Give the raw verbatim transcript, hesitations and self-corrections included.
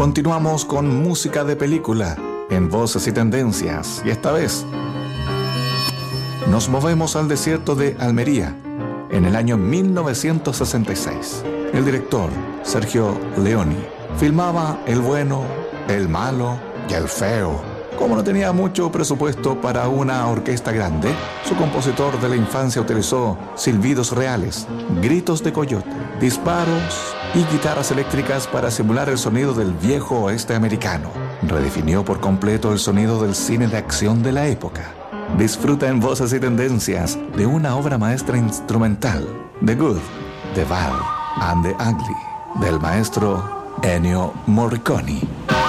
Continuamos con música de película en Voces y Tendencias, y esta vez nos movemos al desierto de Almería en el año mil novecientos sesenta y seis. El director, Sergio Leone, filmaba El bueno, el malo y el feo. Como no tenía mucho presupuesto para una orquesta grande, su compositor de la infancia utilizó silbidos reales, gritos de coyote, disparos y guitarras eléctricas para simular el sonido del viejo oeste americano. Redefinió por completo el sonido del cine de acción de la época. Disfruta en Voces y Tendencias de una obra maestra instrumental, The Good, The Bad and The Ugly, del maestro Ennio Morricone.